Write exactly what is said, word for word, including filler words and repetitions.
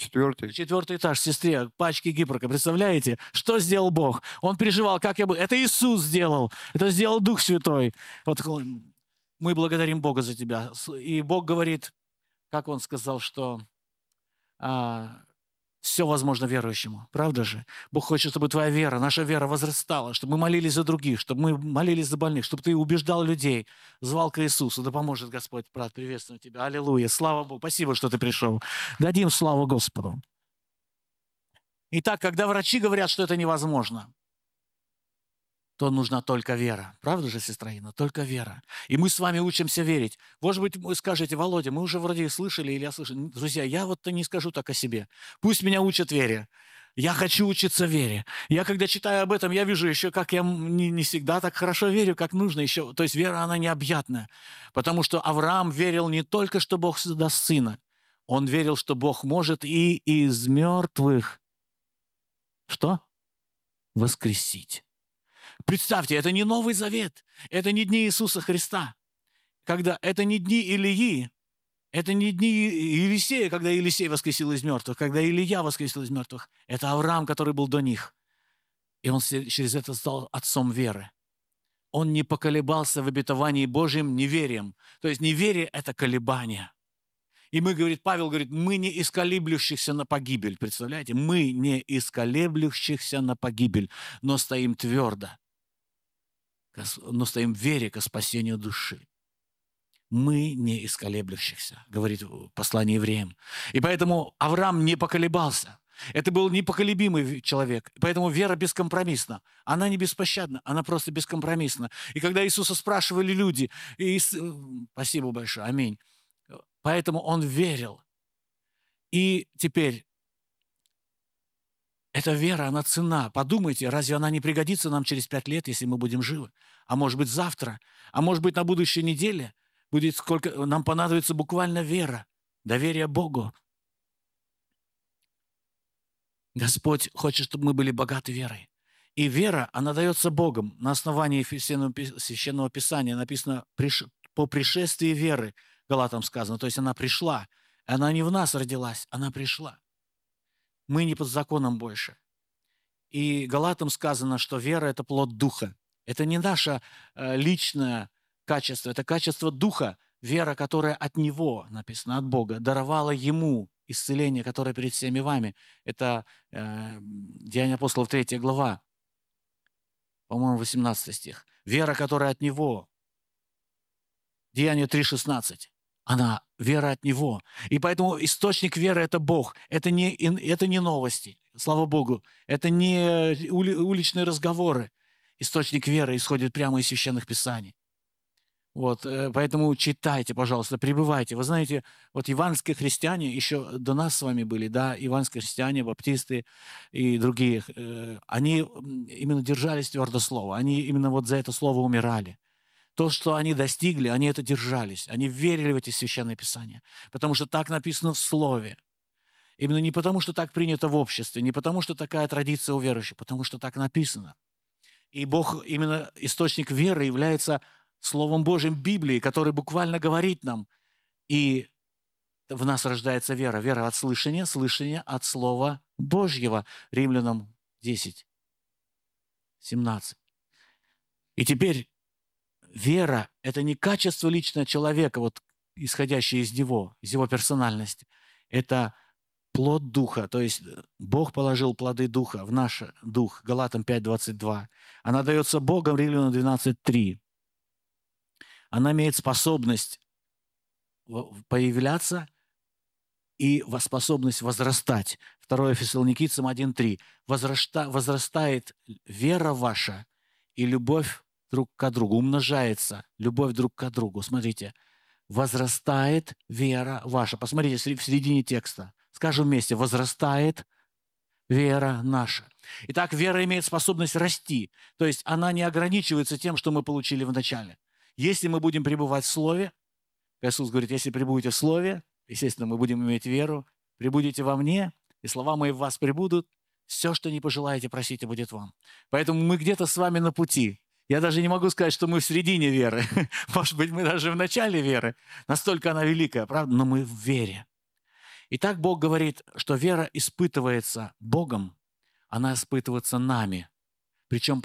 Четвертый. Четвертый этаж, сестре, пачки гипрока. Представляете, что сделал Бог? Он переживал, как я буду. Это Иисус сделал. Это сделал Дух Святой. Вот мы благодарим Бога за тебя. И Бог говорит, как Он сказал, что а, все возможно верующему. Правда же? Бог хочет, чтобы твоя вера, наша вера возрастала, чтобы мы молились за других, чтобы мы молились за больных, чтобы ты убеждал людей, звал к Иисусу. Да поможет Господь, брат, приветствую тебя. Аллилуйя. Слава Богу. Спасибо, что ты пришел. Дадим славу Господу. Итак, когда врачи говорят, что это невозможно, то нужна только вера. Правда же, сестра Инна? Только вера. И мы с вами учимся верить. Может быть, вы скажете, Володя, мы уже вроде слышали, или я слышал. Друзья, я вот-то не скажу так о себе. Пусть меня учат вере. Я хочу учиться вере. Я, когда читаю об этом, я вижу еще, как я не, не всегда так хорошо верю, как нужно еще. То есть вера, она необъятная. Потому что Авраам верил не только, что Бог даст сына. Он верил, что Бог может и из мертвых что? Воскресить. Представьте, это не Новый Завет, это не дни Иисуса Христа, когда это не дни Илии, это не дни Елисея, когда Елисей воскресил из мертвых, когда Илия воскресил из мертвых. Это Авраам, который был до них. И он через это стал отцом веры. Он не поколебался в обетовании Божьим неверием. То есть неверие – это колебание. И мы, говорит, Павел говорит, мы не из колеблющихся на погибель. Представляете? Мы не из колеблющихся на погибель, но стоим твердо. Но стоим в вере ко спасению души. Мы не из колеблющихся, говорит послание евреям. И поэтому Авраам не поколебался. Это был непоколебимый человек. Поэтому вера бескомпромиссна. Она не беспощадна, она просто бескомпромиссна. И когда Иисуса спрашивали люди, и... спасибо большое, аминь. Поэтому он верил. И теперь, эта вера, она ценна. Подумайте, разве она не пригодится нам через пять лет, если мы будем живы? А может быть завтра? А может быть на будущей неделе? Будет сколько... Нам понадобится буквально вера, доверие Богу. Господь хочет, чтобы мы были богаты верой. И вера, она дается Богом. На основании Священного Писания написано «по пришествии веры». Галатам сказано, то есть она пришла. Она не в нас родилась, она пришла. Мы не под законом больше. И Галатам сказано, что вера – это плод Духа. Это не наше э, личное качество, это качество Духа. Вера, которая от Него, написано, от Бога, даровала Ему исцеление, которое перед всеми вами. Это э, Деяния апостолов, третья глава, по-моему, восемнадцатый стих. Вера, которая от Него. Деяния три шестнадцать. Она вера от Него. И поэтому источник веры – это Бог. Это не, это не новости, слава Богу. Это не ули, уличные разговоры. Источник веры исходит прямо из Священных Писаний. Вот, поэтому читайте, пожалуйста, пребывайте. Вы знаете, вот евангельские христиане еще до нас с вами были, да, евангельские христиане, баптисты и другие, они именно держались твердо слова. Они именно вот за это слово умирали. То, что они достигли, они это держались. Они верили в эти священные писания. Потому что так написано в Слове. Именно не потому, что так принято в обществе, не потому, что такая традиция у верующих, потому что так написано. И Бог, именно источник веры, является Словом Божьим Библии, который буквально говорит нам. И в нас рождается вера. Вера от слышания, слышание от Слова Божьего. Римлянам десять, семнадцать. И теперь... Вера – это не качество личного человека, вот, исходящее из него, из его персональности. Это плод Духа, то есть Бог положил плоды Духа в наш дух, Галатам пять двадцать два. Она дается Богом, Римлянам двенадцать три. Она имеет способность появляться и способность возрастать. второе Фессалоникийцам один три. Возраста, возрастает вера ваша и любовь друг к другу, умножается любовь друг к другу. Смотрите, возрастает вера ваша. Посмотрите, в середине текста. Скажем вместе, возрастает вера наша. Итак, вера имеет способность расти. То есть она не ограничивается тем, что мы получили в начале. Если мы будем пребывать в Слове, Иисус говорит, если пребудете в Слове, естественно, мы будем иметь веру, пребудете во мне, и слова мои в вас пребудут, все, что не пожелаете, просите, будет вам. Поэтому мы где-то с вами на пути. Я даже не могу сказать, что мы в середине веры. Может быть, мы даже в начале веры. Настолько она великая, правда? Но мы в вере. Итак, Бог говорит, что вера испытывается Богом, она испытывается нами. Причем